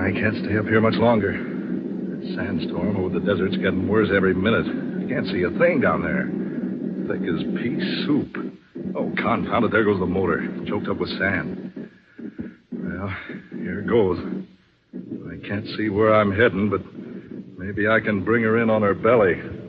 I can't stay up here much longer. That sandstorm over the desert's getting worse every minute. I can't see a thing down there. Thick as pea soup. Oh, confound it, there goes the motor, choked up with sand. Well, here it goes. I can't see where I'm heading, but maybe I can bring her in on her belly.